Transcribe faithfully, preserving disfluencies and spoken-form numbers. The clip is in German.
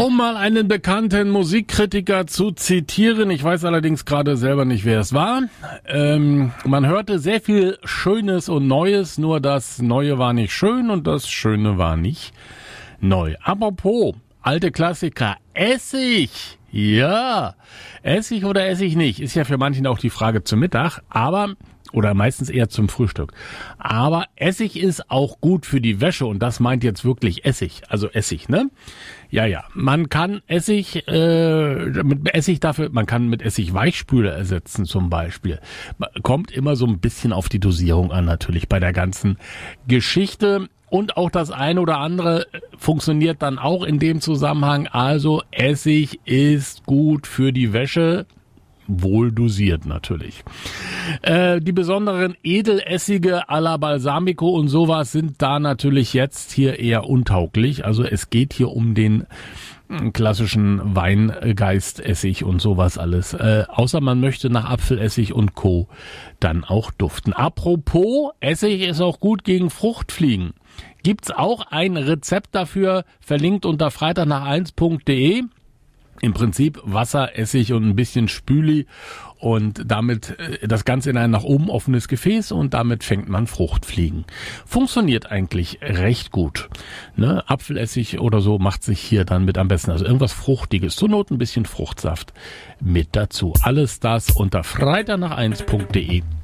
Um mal einen bekannten Musikkritiker zu zitieren, ich weiß allerdings gerade selber nicht, wer es war. Ähm, man hörte sehr viel Schönes und Neues, nur das Neue war nicht schön und das Schöne war nicht neu. Apropos, alte Klassiker, Essig. Ja, Essig oder Essig nicht, ist ja für manchen auch die Frage zum Mittag, aber oder meistens eher zum Frühstück. Aber Essig ist auch gut für die Wäsche und das meint jetzt wirklich Essig, also Essig, ne? Ja, ja, man kann Essig, äh, mit Essig dafür, man kann mit Essig Weichspüler ersetzen zum Beispiel. Kommt immer so ein bisschen auf die Dosierung an natürlich bei der ganzen Geschichte. Und auch das eine oder andere funktioniert dann auch in dem Zusammenhang. Also Essig ist gut für die Wäsche. Wohl dosiert natürlich. Äh, die besonderen Edelessige à la Balsamico und sowas sind da natürlich jetzt hier eher untauglich. Also es geht hier um den klassischen Weingeistessig und sowas alles. Äh, außer man möchte nach Apfelessig und Co. dann auch duften. Apropos, Essig ist auch gut gegen Fruchtfliegen. Gibt's auch ein Rezept dafür, verlinkt unter freitag nach eins punkt de. Im Prinzip Wasser, Essig und ein bisschen Spüli und damit das Ganze in ein nach oben offenes Gefäß und damit fängt man Fruchtfliegen. Funktioniert eigentlich recht gut. Ne? Apfelessig oder so macht sich hier dann mit am besten. Also irgendwas Fruchtiges, zur Not ein bisschen Fruchtsaft mit dazu. Alles das unter freitag nach eins punkt de.